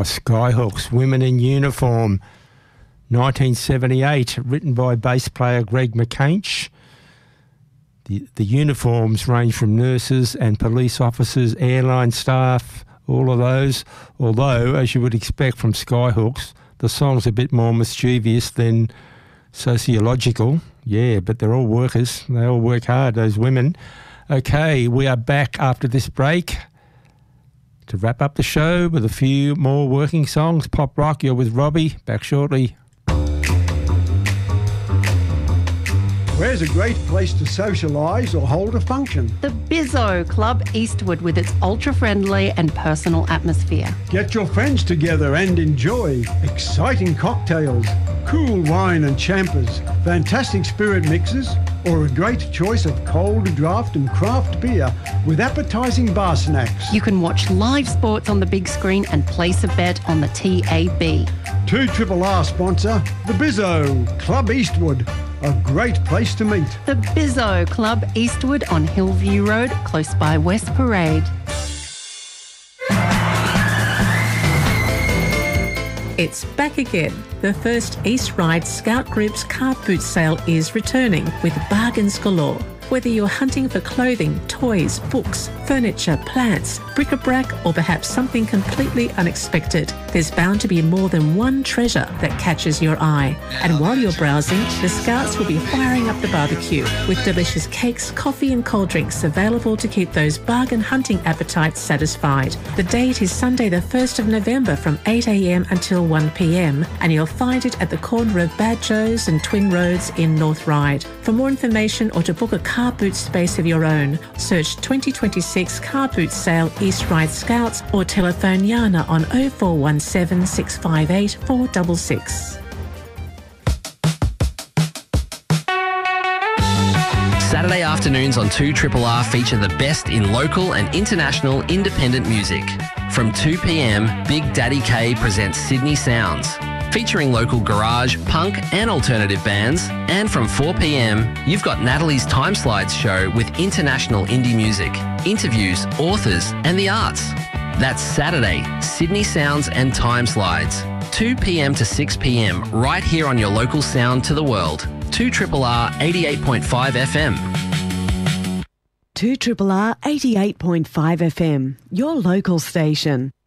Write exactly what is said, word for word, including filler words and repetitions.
by Skyhooks, Women in Uniform, nineteen seventy-eight, written by bass player Greg McCainch. The, the uniforms range from nurses and police officers, airline staff, all of those. Although, as you would expect from Skyhooks, the song's a bit more mischievous than sociological. Yeah, but they're all workers. They all work hard, those women. Okay, we are back after this break to wrap up the show with a few more working songs. Pop rock, you're with Robbie. Back shortly. Where's a great place to socialise or hold a function? The Bizzo Club Eastwood, with its ultra-friendly and personal atmosphere. Get your friends together and enjoy exciting cocktails, cool wine and champers, fantastic spirit mixes, or a great choice of cold draft and craft beer with appetising bar snacks. You can watch live sports on the big screen and place a bet on the T A B. two R R sponsor, the Bizzo Club Eastwood. A great place to meet. The Bizzo Club Eastwood on Hillview Road, close by West Parade. It's back again. The first East Ryde Scout Group's car boot sale is returning with bargains galore. Whether you're hunting for clothing, toys, books, furniture, plants, bric-a-brac, or perhaps something completely unexpected, there's bound to be more than one treasure that catches your eye. And while you're browsing, the Scouts will be firing up the barbecue with delicious cakes, coffee and cold drinks available to keep those bargain hunting appetites satisfied. The date is Sunday the first of November from eight a m until one p m and you'll find it at the corner of Bad Joe's and Twin Roads in North Ryde. For more information or to book a car boot space of your own, search twenty twenty-six Car Boot Sale East Ryde Scouts or telephone Yana on oh four one seven, six five eight, four six six. Saturday afternoons on two R R R feature the best in local and international independent music. From two p m, Big Daddy K presents Sydney Sounds, featuring local garage, punk and alternative bands. And from four p m, you've got Natalie's Time Slides show with international indie music, interviews, authors and the arts. That's Saturday, Sydney Sounds and Time Slides, two p m to six p m, right here on your local sound to the world. two R R R eighty-eight point five F M. two R R R eighty-eight point five F M, your local station.